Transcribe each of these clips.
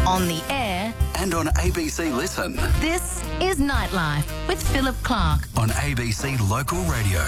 on the air, and on ABC Listen. this is Nightlife with Philip Clark. On ABC Local Radio.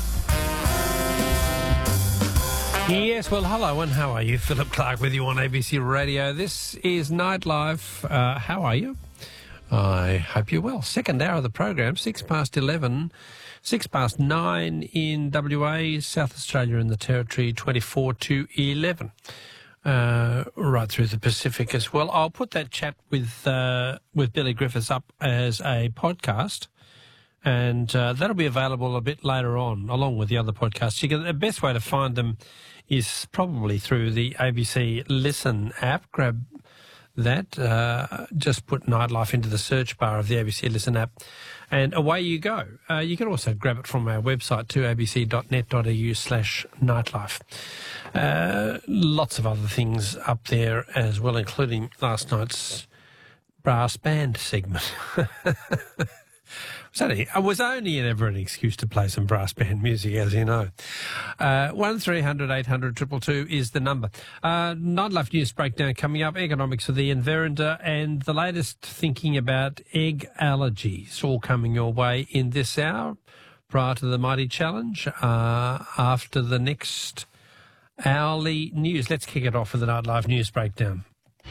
Yes, well, hello and how are you? Philip Clark with you on ABC Radio. This is Nightlife. How are you? I hope you're well. Second hour of the program, 11:06, 9 in WA, South Australia and the Territory, 24 to 11. Right through the Pacific as well. I'll put that chat with Billy Griffiths up as a podcast, and that'll be available a bit later on, along with the other podcasts. The best way to find them is probably through the ABC Listen app. Grab that, just put Nightlife into the search bar of the ABC Listen app, and away you go. You can also grab it from our website too, abc.net.au/nightlife. Lots of other things up there as well, including last night's brass band segment. It was only ever an excuse to play some brass band music, as you know. 1300 800 222 is the number. Nightlife News Breakdown coming up, economics of the Enverender, and the latest thinking about egg allergies, all coming your way in this hour, prior to the Mighty Challenge, after the next hourly news. Let's kick it off with the Nightlife News Breakdown.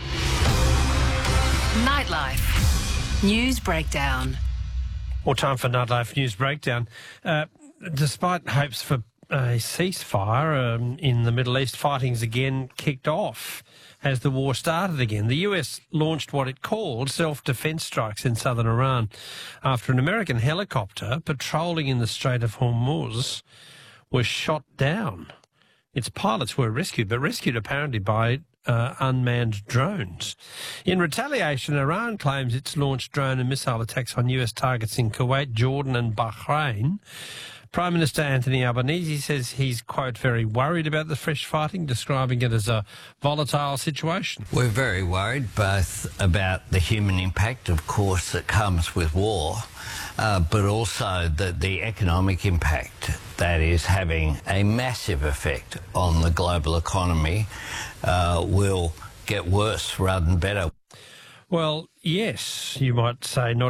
Nightlife News Breakdown. More time for Nightlife News Breakdown. Despite hopes for a ceasefire in the Middle East, fighting's again kicked off as the war started again. The US launched what it called self-defense strikes in southern Iran after an American helicopter patrolling in the Strait of Hormuz was shot down. Its pilots were rescued, but rescued apparently by unmanned drones. In retaliation, Iran claims it's launched drone and missile attacks on US targets in Kuwait, Jordan and Bahrain. Prime Minister Anthony Albanese says he's, quote, very worried about the fresh fighting, describing it as a volatile situation. We're very worried, both about the human impact, of course, that comes with war, but also the economic impact that is having a massive effect on the global economy will get worse rather than better. Well, yes, you might say not